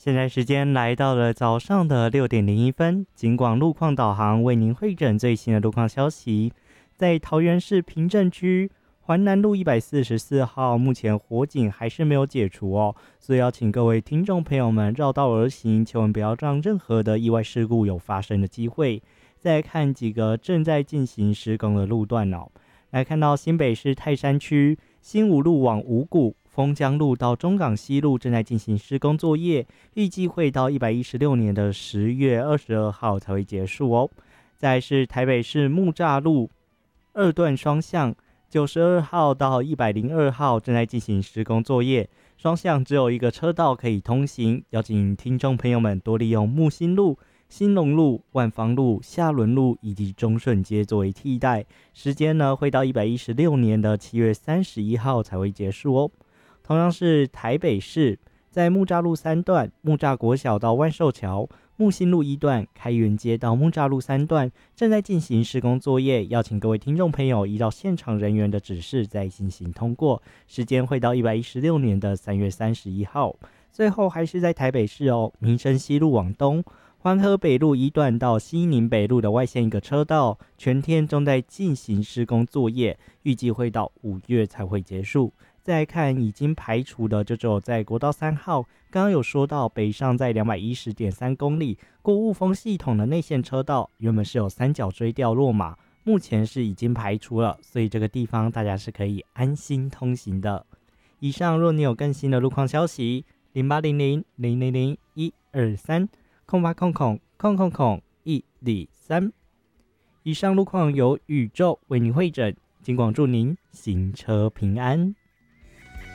现在时间来到了早上的6:01，警广路况导航为您汇整最新的路况消息。在桃园市平镇区环南路144号，目前火警还是没有解除哦，所以要请各位听众朋友们绕道而行，千万不要让任何的意外事故有发生的机会。再来看几个正在进行施工的路段哦，来看到新北市泰山区新武路往五股、丰江路到中港西路正在进行施工作业，预计会到116年的10月22号才会结束哦。再来是台北市木栅路二段双向92号到102号正在进行施工作业，双向只有一个车道可以通行，邀请听众朋友们多利用木星路、兴隆路、万芳路、下仑路以及中顺街作为替代，时间呢会到116年的7月31号才会结束哦。同样是台北市，在木栅路3段、木栅国小到万寿桥、木星路1段、开元街到木栅路3段正在进行施工作业，邀请各位听众朋友依照现场人员的指示再进行通过，时间会到116年的3月31号。最后还是在台北市哦，民生西路往东、环河北路1段到西宁北路的外线一个车道，全天正在进行施工作业，预计会到5月才会结束。再来看已经排除的，就只有在国道3号，刚刚有说到北上在210.3公里过雾峰系统的内线车道，原本是有三角锥掉落嘛，目前是已经排除了，所以这个地方大家是可以安心通行的。以上若你有更新的路况消息，08000001230800000123。以上路况由宇宙为您汇整，尽管祝您行车平安。